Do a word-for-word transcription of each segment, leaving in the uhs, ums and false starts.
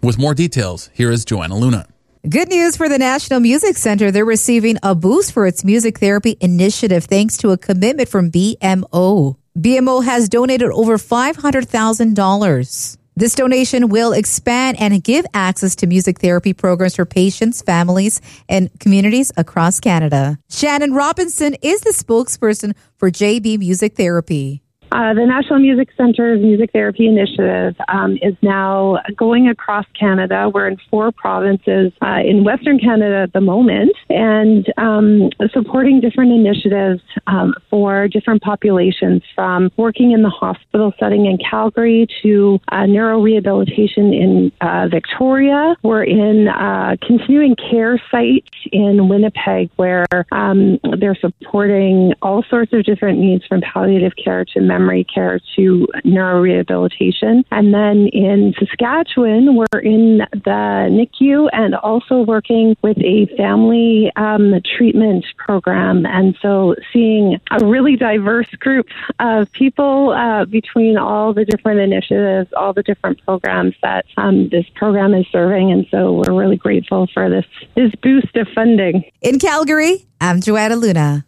With more details, here is Joanna Luna. Good news for the National Music Center. They're receiving a boost for its music therapy initiative thanks to a commitment from B M O. B M O has donated over five hundred thousand dollars. This donation will expand and give access to music therapy programs for patients, families, and communities across Canada. Shannon Robinson is the spokesperson for J B Music Therapy. Uh, the National Music Center's Music Therapy Initiative um, is now going across Canada. We're in four provinces uh, in Western Canada at the moment, and um, supporting different initiatives um, for different populations, from working in the hospital setting in Calgary to uh, neurorehabilitation in uh, Victoria. We're in uh, continuing care sites in Winnipeg, where um, they're supporting all sorts of different needs, from palliative care to memory care to neurorehabilitation. And then in Saskatchewan, we're in the N I C U and also working with a family um, treatment program. And so seeing a really diverse group of people uh, between all the different initiatives, all the different programs that um, this program is serving. And so we're really grateful for this, this boost of funding. In Calgary, I'm Joanna Luna.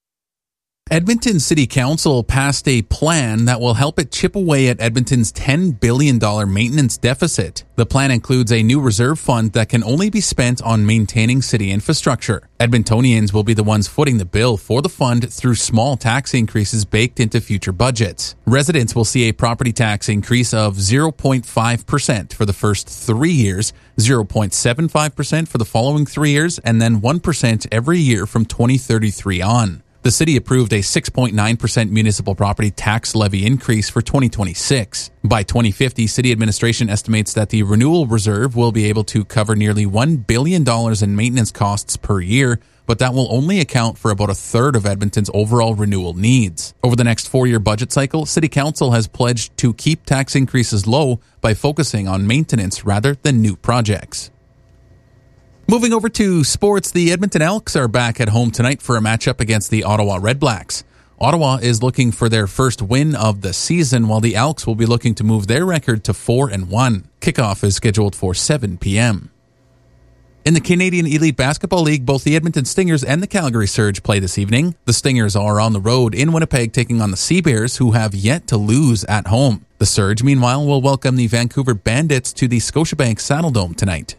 Edmonton City Council passed a plan that will help it chip away at Edmonton's ten billion dollars maintenance deficit. The plan includes a new reserve fund that can only be spent on maintaining city infrastructure. Edmontonians will be the ones footing the bill for the fund through small tax increases baked into future budgets. Residents will see a property tax increase of zero point five percent for the first three years, zero point seven five percent for the following three years, and then one percent every year from twenty thirty-three on. The city approved a six point nine percent municipal property tax levy increase for twenty twenty-six. By twenty fifty, city administration estimates that the renewal reserve will be able to cover nearly one billion dollars in maintenance costs per year, but that will only account for about a third of Edmonton's overall renewal needs. Over the next four-year budget cycle, City Council has pledged to keep tax increases low by focusing on maintenance rather than new projects. Moving over to sports, the Edmonton Elks are back at home tonight for a matchup against the Ottawa Redblacks. Ottawa is looking for their first win of the season, while the Elks will be looking to move their record to four and one. Kickoff is scheduled for seven p.m. In the Canadian Elite Basketball League, both the Edmonton Stingers and the Calgary Surge play this evening. The Stingers are on the road in Winnipeg taking on the Sea Bears, who have yet to lose at home. The Surge, meanwhile, will welcome the Vancouver Bandits to the Scotiabank Saddledome tonight.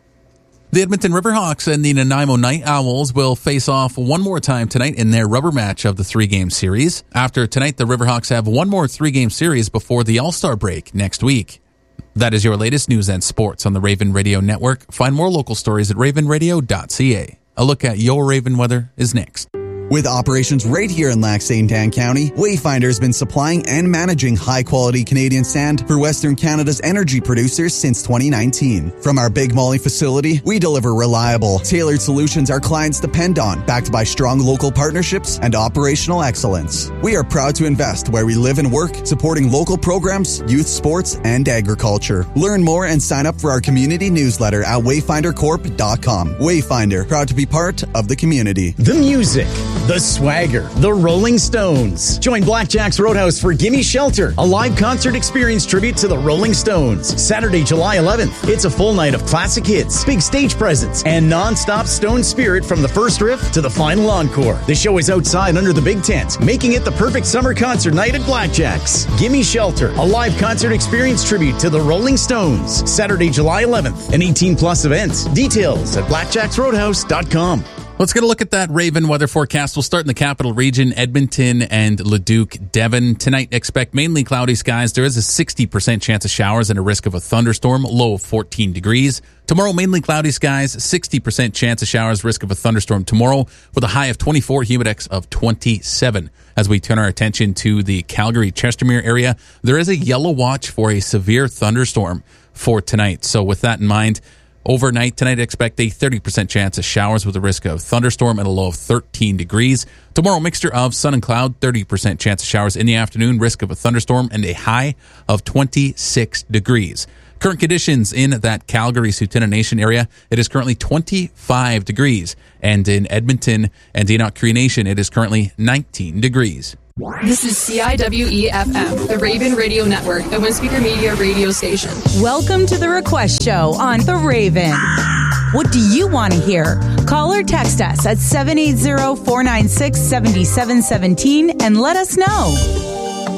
The Edmonton Riverhawks and the Nanaimo Night Owls will face off one more time tonight in their rubber match of the three-game series. After tonight, the Riverhawks have one more three-game series before the All-Star break next week. That is your latest news and sports on the Raven Radio Network. Find more local stories at raven radio dot c a. A look at your Raven weather is next. With operations right here in Lac Saint Anne County, Wayfinder has been supplying and managing high-quality Canadian sand for Western Canada's energy producers since twenty nineteen. From our Big Molly facility, we deliver reliable, tailored solutions our clients depend on, backed by strong local partnerships and operational excellence. We are proud to invest where we live and work, supporting local programs, youth sports, and agriculture. Learn more and sign up for our community newsletter at wayfinder corp dot com. Wayfinder, proud to be part of the community. The music, the swagger, the Rolling Stones. Join Blackjack's Roadhouse for Gimme Shelter, a live concert experience tribute to the Rolling Stones. Saturday, July eleventh. It's a full night of classic hits, big stage presence, and non-stop Stone spirit from the first riff to the final encore. The show is outside under the big tent, making it the perfect summer concert night at Blackjack's. Gimme Shelter, a live concert experience tribute to the Rolling Stones. Saturday, July eleventh. An eighteen plus event. Details at blackjacks roadhouse dot com. Let's get a look at that Raven weather forecast. We'll start in the capital region, Edmonton and Leduc, Devon. Tonight, expect mainly cloudy skies. There is a sixty percent chance of showers and a risk of a thunderstorm, low of fourteen degrees. Tomorrow, mainly cloudy skies, sixty percent chance of showers, risk of a thunderstorm tomorrow, with a high of twenty-four, humidex of twenty-seven. As we turn our attention to the Calgary-Chestermere area, there is a yellow watch for a severe thunderstorm for tonight. So with that in mind, overnight tonight, expect a thirty percent chance of showers with a risk of thunderstorm and a low of thirteen degrees. Tomorrow, mixture of sun and cloud, thirty percent chance of showers in the afternoon, risk of a thunderstorm, and a high of twenty-six degrees. Current conditions in that Calgary-Sutton Nation area, it is currently twenty-five degrees. And in Edmonton and Enoch Cree Nation, it is currently nineteen degrees. This is C I W E F M, the Raven Radio Network, a One Speaker Media radio station. Welcome to The Request Show on The Raven. What do you want to hear? Call or text us at seven eight zero, four nine six, seven seven one seven and let us know.